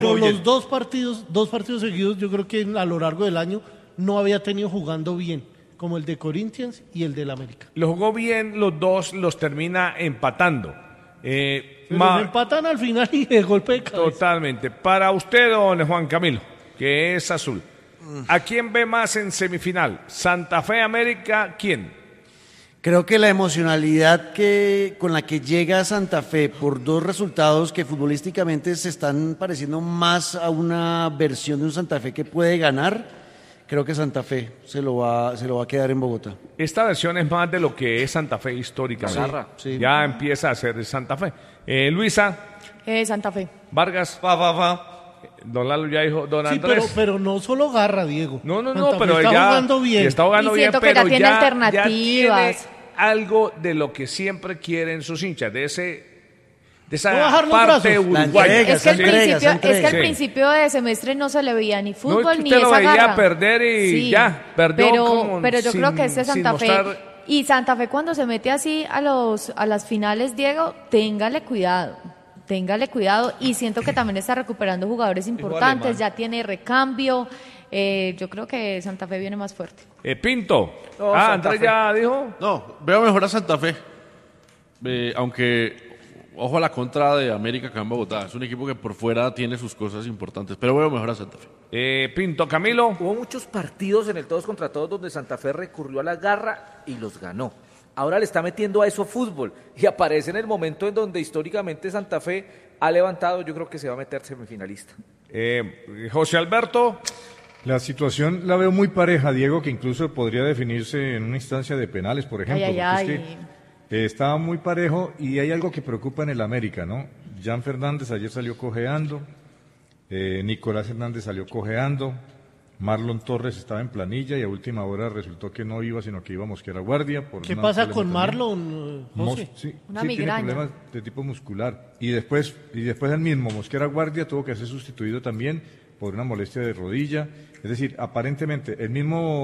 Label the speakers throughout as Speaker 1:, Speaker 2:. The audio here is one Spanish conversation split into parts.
Speaker 1: Pero los dos partidos seguidos, yo creo que a lo largo del año no había tenido jugando bien, como el de Corinthians y el del América.
Speaker 2: Lo jugó bien, los dos los termina empatando.
Speaker 1: Pero se empatan al final y de golpe de cabeza.
Speaker 2: Totalmente. Para usted, don Juan Camilo, que es azul, ¿a quién ve más en semifinal? ¿Santa Fe, América? ¿Quién?
Speaker 3: Creo que la emocionalidad con la que llega Santa Fe por dos resultados que futbolísticamente se están pareciendo más a una versión de un Santa Fe que puede ganar, creo que Santa Fe se lo va a quedar en Bogotá.
Speaker 2: Esta versión es más de lo que es Santa Fe históricamente.
Speaker 3: Sí.
Speaker 2: Ya empieza a ser Santa Fe. Luisa.
Speaker 4: Santa Fe.
Speaker 2: Vargas. Don Lalo ya dijo, don
Speaker 1: Sí,
Speaker 2: Andrés.
Speaker 1: pero no solo garra, Diego.
Speaker 2: No,
Speaker 1: Santa Fe
Speaker 2: pero
Speaker 1: está
Speaker 2: ya
Speaker 1: jugando bien.
Speaker 2: está jugando
Speaker 4: Y
Speaker 2: bien,
Speaker 4: siento que
Speaker 2: pero
Speaker 4: ya tiene alternativas.
Speaker 2: Ya tiene algo de lo que siempre quieren sus hinchas, de esa
Speaker 1: No bajar los
Speaker 2: parte
Speaker 1: brazos.
Speaker 2: uruguaya.
Speaker 4: Es que al
Speaker 2: Sí.
Speaker 4: principio de semestre no se le veía ni fútbol
Speaker 2: No,
Speaker 4: ni
Speaker 2: usted lo
Speaker 4: esa
Speaker 2: veía
Speaker 4: garra.
Speaker 2: perder y
Speaker 4: Sí,
Speaker 2: ya, perdió
Speaker 4: pero yo creo que
Speaker 2: sin
Speaker 4: Santa Fe
Speaker 2: mostrar.
Speaker 4: y Santa Fe cuando se mete así a las finales, Diego, téngale cuidado y siento que también está recuperando jugadores importantes, ya tiene recambio. Yo creo que Santa Fe viene más fuerte.
Speaker 2: Pinto.
Speaker 5: No, Santa
Speaker 2: Andrés
Speaker 5: Fe.
Speaker 2: ya dijo.
Speaker 5: No, veo mejor a Santa Fe. Aunque, ojo a la contra de América acá en Bogotá. Es un equipo que por fuera tiene sus cosas importantes, pero veo mejor a Santa Fe.
Speaker 2: Pinto, Camilo.
Speaker 6: Hubo muchos partidos en el todos contra todos donde Santa Fe recurrió a la garra y los ganó. Ahora le está metiendo a eso fútbol y aparece en el momento en donde históricamente Santa Fe ha levantado. Yo creo que se va a meter semifinalista.
Speaker 2: José Alberto.
Speaker 7: La situación la veo muy pareja, Diego, que incluso podría definirse en una instancia de penales, por ejemplo. porque es que, está muy parejo y hay algo que preocupa en el América, ¿no? Jan Fernández ayer salió cojeando, Nicolás Hernández salió cojeando, Marlon Torres estaba en planilla y a última hora resultó que no iba, sino que iba a Mosquera Guardia.
Speaker 1: ¿Qué pasa con Marlon, José?
Speaker 7: Sí,
Speaker 4: Una
Speaker 7: tiene
Speaker 4: migraña.
Speaker 7: problemas de tipo muscular. Y después el mismo Mosquera Guardia tuvo que ser sustituido también por una molestia de rodilla. Es decir, aparentemente el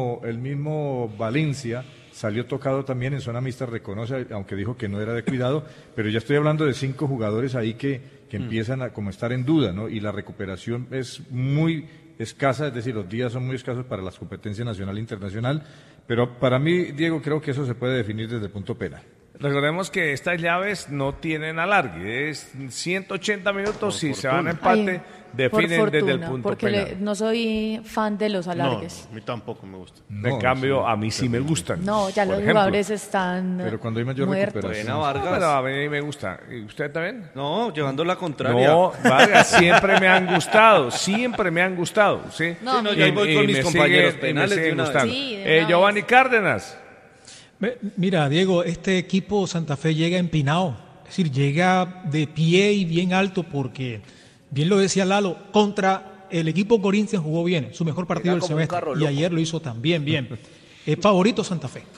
Speaker 7: mismo Valencia salió tocado también en zona mixta, reconoce, aunque dijo que no era de cuidado, pero ya estoy hablando de 5 jugadores ahí que empiezan a como estar en duda, ¿no? Y la recuperación es muy escasa, es decir, los días son muy escasos para las competencias nacional e internacional, pero para mí, Diego, creo que eso se puede definir desde el punto penal.
Speaker 2: Recordemos que estas llaves no tienen alargue, es 180 minutos, si se van a empate, definen desde el punto
Speaker 4: porque
Speaker 2: penal.
Speaker 4: no soy fan de los alargues.
Speaker 8: No, a mí tampoco me gusta.
Speaker 2: En cambio, a mí sí me gustan.
Speaker 4: No, ya
Speaker 2: por
Speaker 4: los
Speaker 2: ejemplo.
Speaker 4: jugadores están
Speaker 7: Pero cuando hay mayor
Speaker 4: muertos.
Speaker 7: recuperación.
Speaker 2: No, pero a mí me gusta. ¿Y usted también?
Speaker 8: No, llevando la contraria.
Speaker 2: No, Vargas, siempre me han gustado, ¿sí?
Speaker 4: No,
Speaker 8: yo ahí voy con mis compañeros
Speaker 2: me
Speaker 8: penales de
Speaker 2: siguen
Speaker 8: una vez.
Speaker 2: gustando.
Speaker 4: Sí, de una vez.
Speaker 2: Giovanni Cárdenas.
Speaker 9: Mira, Diego, este equipo Santa Fe llega empinado, es decir, llega de pie y bien alto porque, bien lo decía Lalo, contra el equipo Corinthians jugó bien, su mejor partido del semestre, y ayer lo hizo también bien. Es favorito Santa Fe.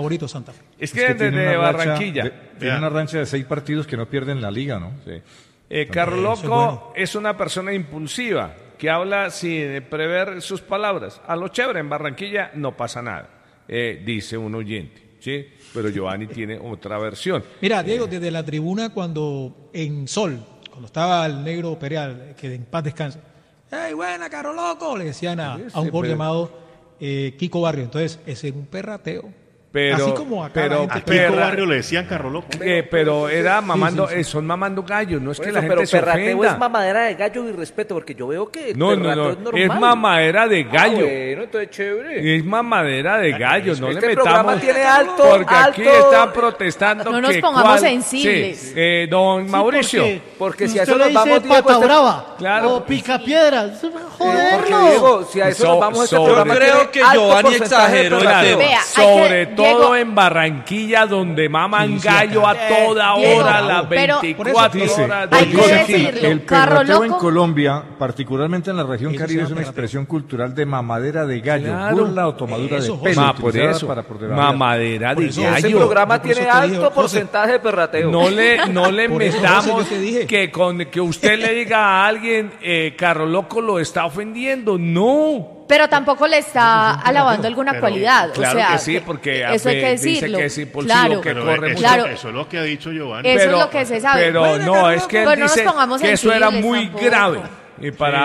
Speaker 2: Es que
Speaker 7: tiene
Speaker 2: desde
Speaker 7: una racha
Speaker 2: Barranquilla.
Speaker 7: tiene una rancha de 6 partidos que no pierden la liga, ¿no?
Speaker 2: Sí. Carlos Loco es una persona impulsiva que habla sin prever sus palabras. A lo chévere, en Barranquilla no pasa nada, dice un oyente. Sí, pero Giovanni tiene otra versión.
Speaker 9: Mira, Diego, desde la tribuna cuando cuando estaba el negro Pereal, que en paz descanse, ¡hey, buena, caro loco! Le decían a un jugador llamado Kiko Barrio. Entonces, ese es un perrateo. Así como acá la gente
Speaker 8: A Kiko Barrio le decían carro loco.
Speaker 2: Pero era mamando,
Speaker 9: sí.
Speaker 2: Son mamando gallos, no es que
Speaker 6: Bueno,
Speaker 2: la gente
Speaker 6: pero
Speaker 2: se
Speaker 6: perrateo
Speaker 2: ofenda.
Speaker 6: es mamadera de gallo y respeto, porque yo veo que el
Speaker 2: No,
Speaker 6: perrateo es normal.
Speaker 2: es mamadera de gallo.
Speaker 6: Bueno, entonces chévere.
Speaker 2: Es mamadera de gallo, no
Speaker 6: Este
Speaker 2: le
Speaker 6: programa
Speaker 2: metamos.
Speaker 6: tiene alto,
Speaker 2: porque aquí
Speaker 6: alto.
Speaker 2: están protestando.
Speaker 4: No nos
Speaker 2: que
Speaker 4: pongamos
Speaker 2: cuál-
Speaker 4: sensibles.
Speaker 2: Sí. Don Mauricio.
Speaker 6: Porque si a
Speaker 1: usted
Speaker 6: eso
Speaker 1: le
Speaker 6: nos
Speaker 1: dice
Speaker 6: vamos, Diego,
Speaker 1: pata brava
Speaker 2: Claro.
Speaker 1: o pica piedras.
Speaker 6: porque
Speaker 1: Joderlo.
Speaker 6: Diego, si a eso nos vamos, este
Speaker 2: Sobre-
Speaker 6: programa
Speaker 8: Yo creo
Speaker 6: tiene
Speaker 8: que
Speaker 6: alto
Speaker 8: Giovanni
Speaker 6: porcentaje de
Speaker 8: exageró.
Speaker 6: perrateo.
Speaker 4: Vea,
Speaker 2: sobre todo
Speaker 4: Diego,
Speaker 2: en Barranquilla, donde maman
Speaker 9: Sí,
Speaker 2: gallo
Speaker 9: acá.
Speaker 2: a toda
Speaker 4: Diego,
Speaker 2: hora, las
Speaker 4: pero-
Speaker 2: 24
Speaker 7: Dice,
Speaker 2: horas.
Speaker 4: hay que
Speaker 7: dice
Speaker 4: decirlo,
Speaker 7: el
Speaker 4: Carro
Speaker 7: perrateo en
Speaker 4: Loco.
Speaker 7: Colombia, particularmente en la región
Speaker 9: Eso
Speaker 7: Caribe,
Speaker 9: se
Speaker 7: es
Speaker 9: llama
Speaker 7: una
Speaker 9: perrateo.
Speaker 7: expresión cultural de mamadera de gallo,
Speaker 2: Claro.
Speaker 7: burla o tomadura
Speaker 9: Eso,
Speaker 7: de pelo,
Speaker 2: Ma, por
Speaker 7: utilizada
Speaker 2: eso,
Speaker 7: para poder
Speaker 2: mamadera de
Speaker 9: eso,
Speaker 6: Ese
Speaker 2: gallo.
Speaker 6: programa
Speaker 9: Yo por eso
Speaker 6: tiene
Speaker 9: te
Speaker 6: alto
Speaker 9: dije, José,
Speaker 6: porcentaje de perrateo.
Speaker 2: No le
Speaker 9: Por eso,
Speaker 2: metamos
Speaker 9: José, yo te dije.
Speaker 2: que usted le diga a alguien, Carro Loco lo está ofendiendo. No.
Speaker 4: pero tampoco le está alabando alguna cualidad.
Speaker 2: Claro
Speaker 4: o sea,
Speaker 2: que sí, porque
Speaker 4: eso hay que
Speaker 2: dice
Speaker 4: decirlo.
Speaker 2: que es impulsivo,
Speaker 4: claro,
Speaker 2: que
Speaker 8: Pero
Speaker 2: corre
Speaker 8: eso,
Speaker 2: mucho.
Speaker 8: eso es lo que ha dicho Giovanni.
Speaker 4: Eso es lo que se sabe.
Speaker 2: Pero
Speaker 4: Bueno,
Speaker 2: no,
Speaker 4: Carlos,
Speaker 2: es que él
Speaker 4: pues no nos
Speaker 2: dice
Speaker 4: pongamos
Speaker 2: que eso era
Speaker 4: sensibles
Speaker 2: muy
Speaker 4: tampoco.
Speaker 2: grave. Y para